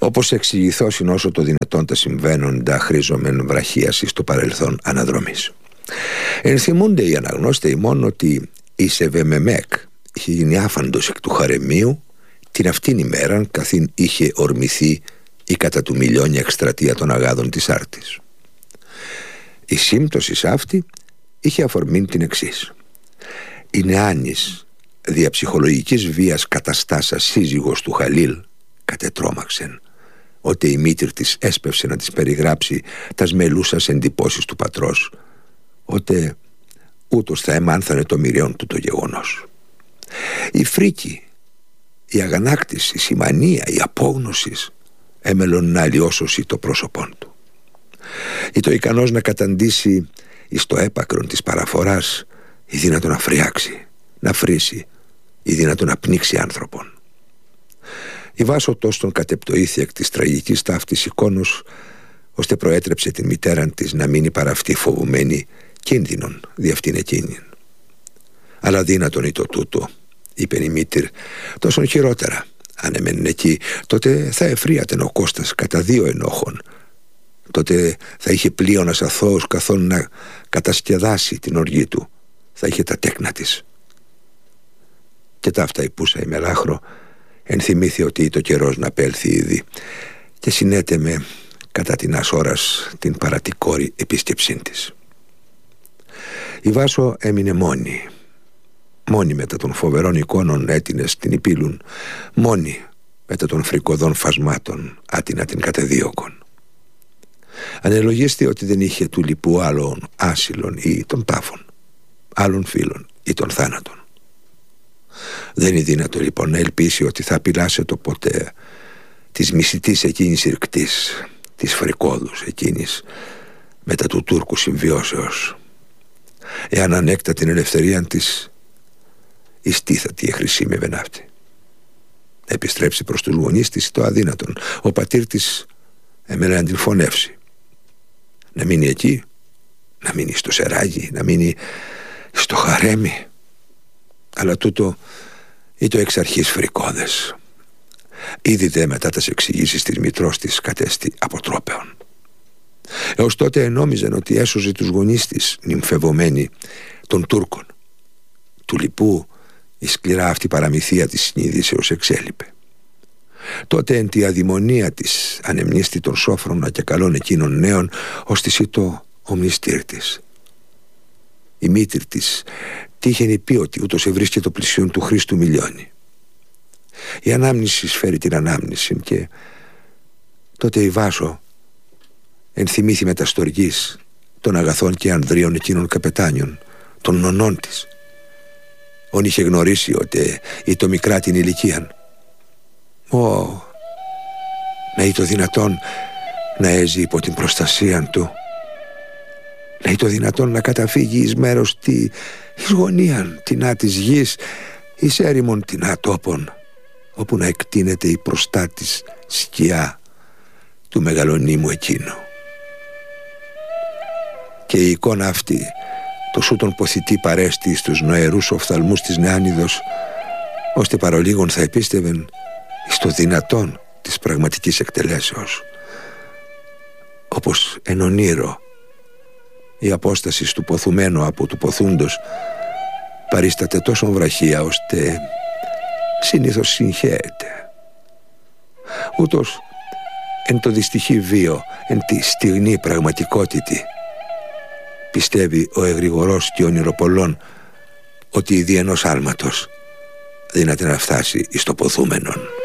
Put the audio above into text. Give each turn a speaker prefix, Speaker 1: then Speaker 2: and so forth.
Speaker 1: Όπως εξηγηθώσιν όσο το δυνατόν τα συμβαίνοντα χρήζομεν βραχίαση στο παρελθόν αναδρομής. Ενθυμούνται οι αναγνώστοι μόνο ότι η Σεβεμεμέκ είχε γίνει άφαντος εκ του χαρεμίου την αυτήν ημέραν καθήν είχε ορμηθεί η κατά του μιλιόνια εκστρατεία των αγάδων της Άρτης. Η σύμπτωση αυτή είχε αφορμήν την εξής. Η νεάνης δια ψυχολογικής βίας καταστάσας σύζυγος του Χαλίλ κατετρώμαξεν, ότι η μήτυρ της έσπευσε να της περιγράψει τας μελούσας εντυπώσεις του πατρός, ότε ούτως θα εμάνθανε το μοιραίον του το γεγονός. Η φρίκη, η αγανάκτηση, η μανία, η απόγνωση έμελον να αλλοιώσωσει το πρόσωπόν του. Ή το ικανός να καταντήσει εις το έπακρον της παραφοράς ή δυνατόν να φριάξει, να φρήσει ή δυνατόν να πνίξει άνθρωπον. Η Βάσο τόστον κατεπτοήθη εκ της τραγικής ταύτης εικόνος, ώστε προέτρεψε την μητέραν της να μείνει παρά αυτή φοβουμένη κίνδυνον δι' αυτήν εκείνην. Αλλά δύνατον ή το τούτο, είπε η μήτηρ, τόσον χειρότερα. Αν εμένουν εκεί, τότε θα εφρίατεν ο Κώστας κατά 2 ενόχων. Τότε θα είχε πλείονας αθώος καθόν να κατασκεδάσει την οργή του. Θα είχε τα τέκνα της. Και ταύτα η πούσα η μελάχρο ενθυμήθη ότι το καιρός να πέλθει ήδη και συνέτεμε κατά την ώρας την παρατικόρη επίσκεψήν της. Η Βάσο έμεινε μόνη. Μόνη μετά των φοβερών εικόνων έτεινες την υπήλουν, μόνη μετά των φρικοδών φασμάτων άτινα την κατεδίωκον. Ανελογίστη ότι δεν είχε του λοιπού άλλων άσυλων ή των τάφων, άλλων φίλων ή των θάνατων. Δεν είναι δύνατο λοιπόν να ελπίσει ότι θα απειλάσε το ποτέ της μισητής εκείνης ηρκτής, της φρικόδους εκείνης μετά του Τούρκου συμβιώσεως, εάν ανέκτα την ελευθερία της ιστίθατη εχρησίμευε ναύτη. Επιστρέψει προς τους γονείς της το αδύνατον. Ο πατήρ της έμενε να την φωνεύσει. Να μείνει εκεί, να μείνει στο σεράγι, να μείνει στο χαρέμι. Αλλά τούτο ή το εξ αρχής φρικόδες. Ήδη δε μετά τας εξηγήσεις της μητρός της κατέστη αποτρόπαιον. Έως τότε ενόμιζαν ότι έσωζε τους γονείς της νυμφευωμένη των Τούρκων. Του λοιπού η σκληρά αυτή παραμυθία της συνείδησεως εξέλιπε. Τότε εν τη αδημονία της ανεμνίστη των σόφρονα και καλών εκείνων νέων ως της ήτο ο μνηστήρ της. Η μήτηρ της τύχαινε πει ότι ούτως ευρίσκε το πλησιόν του Χρήστου μιλιώνει. Η ανάμνηση σφέρει την ανάμνηση και τότε η Βάσο ενθυμήθη μεταστοργής των αγαθών και ανδρίων εκείνων καπετάνιων, των νονών της. Όν είχε γνωρίσει ότι ή το μικρά την ηλικίαν. Να ή το δυνατόν να έζει υπό την προστασία του. Να ή το δυνατόν να καταφύγει εις μέρος εις γωνίαν την της γης, εις έρημον την τόπον, όπου να εκτείνεται η προστάτης σκιά του μεγαλονίμου εκείνου. Και η εικόνα αυτή το σούτον ποθητή παρέστη στους νοερούς οφθαλμούς της νεάνιδος, ώστε παρολίγων θα επίστευεν στο δυνατόν της πραγματικής εκτελέσεως. Όπως εν ονείρο η απόσταση του ποθουμένου από του ποθούντος παρίσταται τόσο βραχία ώστε συνήθως συγχαίεται. Ούτως εν το δυστυχή βίο, εν τη στιγνή πραγματικότητη, πιστεύει ο εγρηγορός και ονειροπολών ότι η δι' ενός άλματος δύναται να φτάσει εις το ποθούμενον.